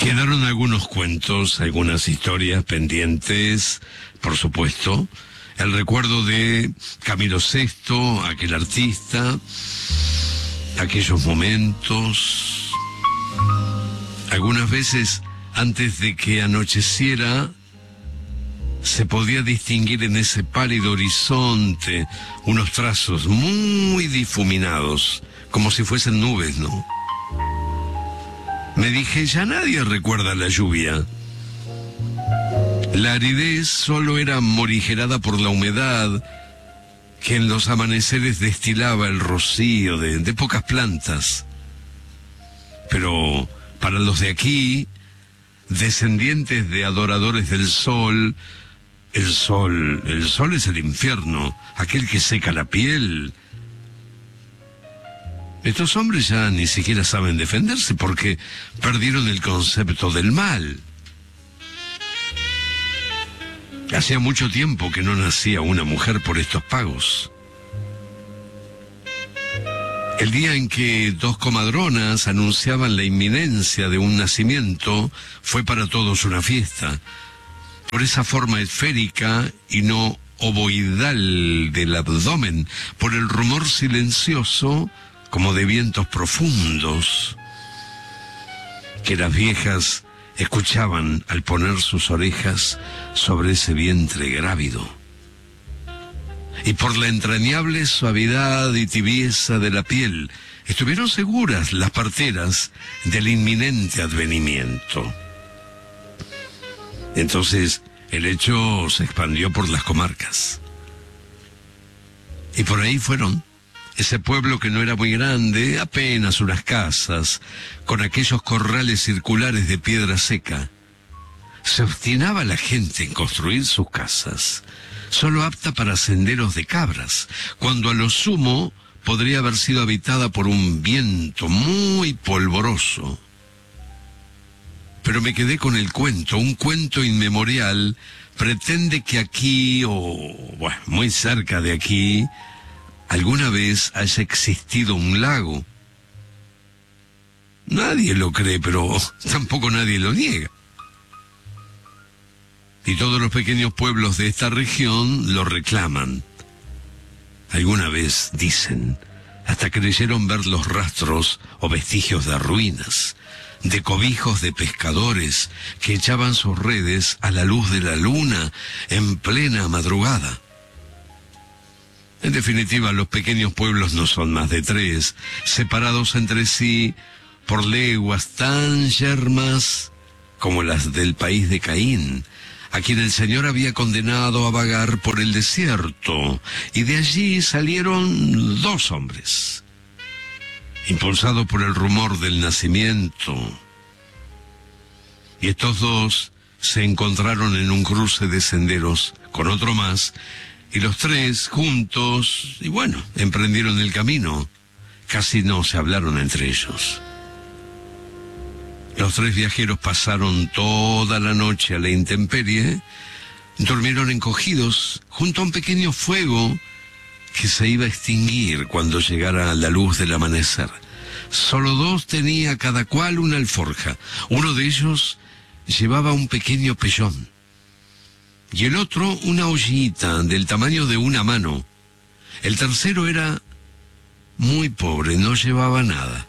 Quedaron algunos cuentos, algunas historias pendientes, por supuesto. El recuerdo de Camilo VI, aquel artista, aquellos momentos. Algunas veces, antes de que anocheciera, se podía distinguir en ese pálido horizonte unos trazos muy difuminados, como si fuesen nubes, ¿no? Me dije, ya nadie recuerda la lluvia. La aridez solo era morigerada por la humedad que en los amaneceres destilaba el rocío de pocas plantas. Pero para los de aquí, descendientes de adoradores del sol, el sol es el infierno, aquel que seca la piel. Estos hombres ya ni siquiera saben defenderse porque perdieron el concepto del mal. Hacía mucho tiempo que no nacía una mujer por estos pagos. El día en que dos comadronas anunciaban la inminencia de un nacimiento fue para todos una fiesta. Por esa forma esférica y no ovoidal del abdomen, por el rumor silencioso como de vientos profundos que las viejas escuchaban al poner sus orejas sobre ese vientre grávido. Y por la entrañable suavidad y tibieza de la piel, estuvieron seguras las parteras del inminente advenimiento. Entonces, el hecho se expandió por las comarcas. Y por ahí fueron. Ese pueblo que no era muy grande, apenas unas casas, con aquellos corrales circulares de piedra seca. Se obstinaba la gente en construir sus casas, solo apta para senderos de cabras, cuando a lo sumo podría haber sido habitada por un viento muy polvoroso. Pero me quedé con el cuento, un cuento inmemorial, pretende que aquí, bueno, muy cerca de aquí, alguna vez haya existido un lago. Nadie lo cree, pero tampoco nadie lo niega. Y todos los pequeños pueblos de esta región lo reclaman. Alguna vez, dicen, hasta creyeron ver los rastros o vestigios de ruinas, de cobijos de pescadores que echaban sus redes a la luz de la luna en plena madrugada. En definitiva, los pequeños pueblos no son más de 3, separados entre sí por leguas tan yermas como las del país de Caín, a quien el Señor había condenado a vagar por el desierto, y de allí salieron 2 hombres, impulsados por el rumor del nacimiento. Y estos 2 se encontraron en un cruce de senderos con otro más, y los 3 juntos, y bueno, emprendieron el camino. Casi no se hablaron entre ellos. Los 3 viajeros pasaron toda la noche a la intemperie, durmieron encogidos junto a un pequeño fuego que se iba a extinguir cuando llegara la luz del amanecer. Solo 2 tenía cada cual una alforja. Uno de ellos llevaba un pequeño pellón y el otro una ollita del tamaño de una mano. El tercero era muy pobre, no llevaba nada.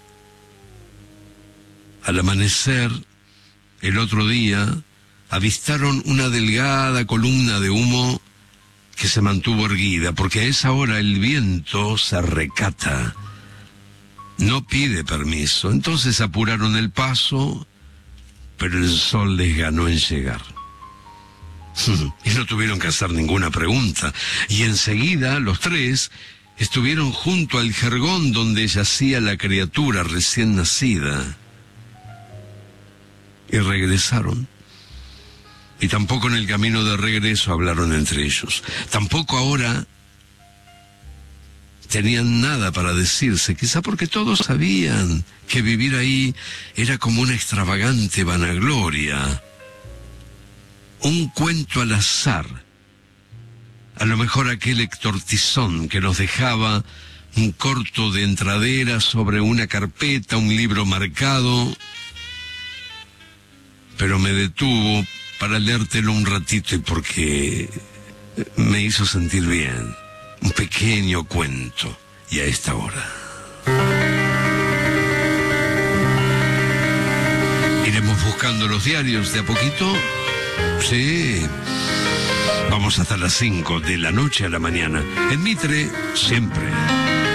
Al amanecer, el otro día, avistaron una delgada columna de humo que se mantuvo erguida, porque a esa hora el viento se recata, no pide permiso. Entonces apuraron el paso, pero el sol les ganó en llegar. Y no tuvieron que hacer ninguna pregunta, y enseguida los 3 estuvieron junto al jergón donde yacía la criatura recién nacida. Y regresaron. Y tampoco en el camino de regreso hablaron entre ellos. Tampoco ahora tenían nada para decirse, quizá porque todos sabían que vivir ahí era como una extravagante vanagloria, un cuento al azar. A lo mejor aquel Héctor Tizón que nos dejaba un corto de entradera sobre una carpeta, un libro marcado, pero me detuvo para leértelo un ratito y porque me hizo sentir bien. Un pequeño cuento, y a esta hora. Iremos buscando los diarios de a poquito. Sí. Vamos hasta las 5 de la noche a la mañana. En Mitre, siempre.